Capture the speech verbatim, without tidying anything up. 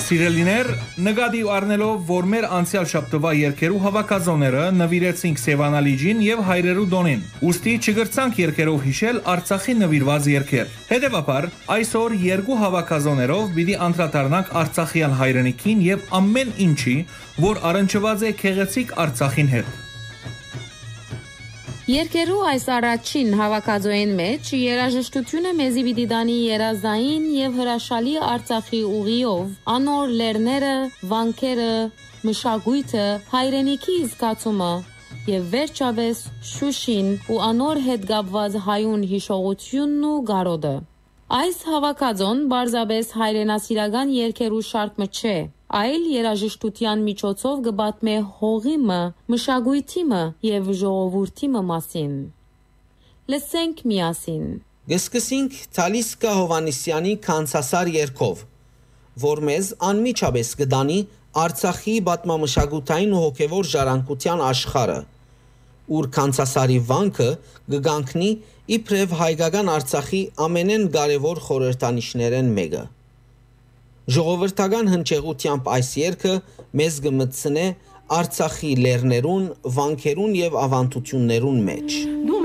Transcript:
Սիրելիներ, նկատի առնելով, որ մեր անցյալ շաբթվա երգերու հավաքազոները նվիրեցինք Սևանալիջին եւ հայրերու դոնին, ուստի չգրցանք երգերով հիշել Արցախի նվիրված երգեր։ Հետևաբար, այսօր երկու հավաքազոներով պիտի անդրադառնանք Արցախյան հայրենիքին եւ ամեն ինչի, որ առնչված է քեղեցիկ Արցախին հետ։ Երկերու այս առաջին հավաքածոյին մեջ երաժշտությունը մեզի պիտի դանի երազային եւ հրաշալի Արցախի ուղիով, անոր լերները, վանքերը, մշակույթը, հայրենիքի զգացումը եւ վերջապես Շուշին ու անոր հետ կապված հայուն հիշողությունն ու գարոդը։ Այս հավաքածոն բարձաբես հայրենասիրական երգերու շարքը չէ, այլ երաժշտության միջոցով կպատմե հողիմը, մշակույթիմը եւ ժողովուրդիմը մասին։ Լսենք միասին։ Գսկսինք Թալիսկա Հովանիսյանի Կանցասար երգով, որ մեզ անմիջապես կդանի Արցախի պատմամշակութային ու հոգևոր ժառանգության աշխարհը, ուր Կանցասարի վանքը կգանքնի իբրև հայկական Արցախի ամենեն կարևոր խորհրդանիշներեն մեկը։ Ժողովրդական հնչեղությամբ այս երգը մեզ կմտցնե Արցախի լեռներուն, վանքերուն եւ ավանդություններուն մեջ։